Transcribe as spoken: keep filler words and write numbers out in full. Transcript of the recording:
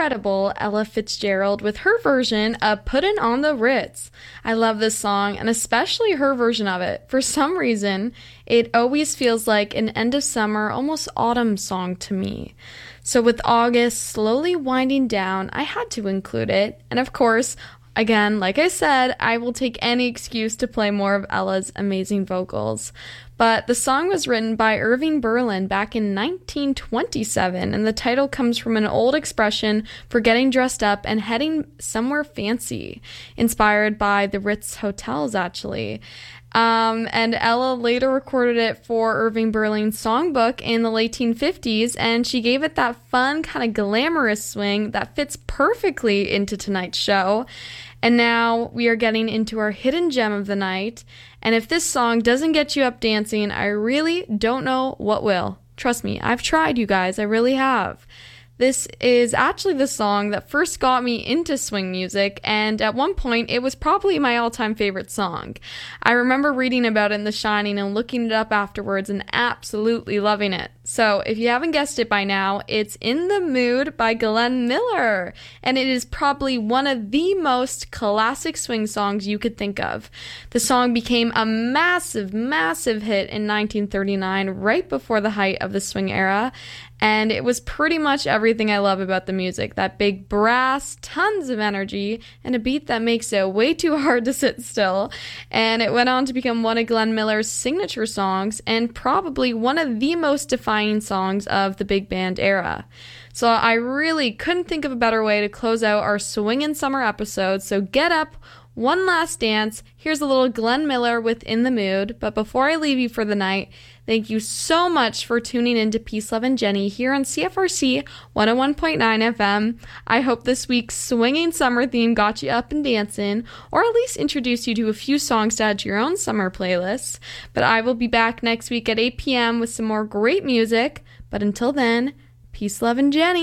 incredible Ella Fitzgerald with her version of Puttin' on the Ritz. I love this song, and especially her version of it. For some reason, it always feels like an end of summer, almost autumn song to me. So with August slowly winding down, I had to include it. And of course, again, like I said, I will take any excuse to play more of Ella's amazing vocals. But the song was written by Irving Berlin back in nineteen twenty-seven, and the title comes from an old expression for getting dressed up and heading somewhere fancy, inspired by the Ritz hotels, actually. Um, and Ella later recorded it for Irving Berlin's songbook in the late fifties, and she gave it that fun, kind of glamorous swing that fits perfectly into tonight's show. And now we are getting into our hidden gem of the night, and if this song doesn't get you up dancing, I really don't know what will. Trust me, I've tried, you guys, I really have. This is actually the song that first got me into swing music, and at one point, it was probably my all-time favorite song. I remember reading about it in The Shining and looking it up afterwards and absolutely loving it. So, if you haven't guessed it by now, it's In the Mood by Glenn Miller, and it is probably one of the most classic swing songs you could think of. The song became a massive, massive hit in nineteen thirty-nine, right before the height of the swing era, and it was pretty much everything I love about the music. That big brass, tons of energy, and a beat that makes it way too hard to sit still. And it went on to become one of Glenn Miller's signature songs, and probably one of the most defining songs of the big band era. So I really couldn't think of a better way to close out our swingin' summer episode, so get up, one last dance. Here's a little Glenn Miller with In the Mood. But before I leave you for the night, thank you so much for tuning in to Peace, Love, and Jenny here on C F R C one oh one point nine F M. I hope this week's swinging summer theme got you up and dancing, or at least introduced you to a few songs to add to your own summer playlists. But I will be back next week at eight p.m. with some more great music. But until then, peace, love, and Jenny.